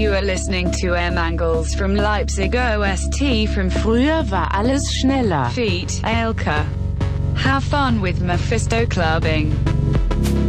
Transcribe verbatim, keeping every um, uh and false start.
You are listening to M. Angles from Leipzig O S T from Früher war alles schneller. Feet, Elke. Have fun with Mephisto clubbing.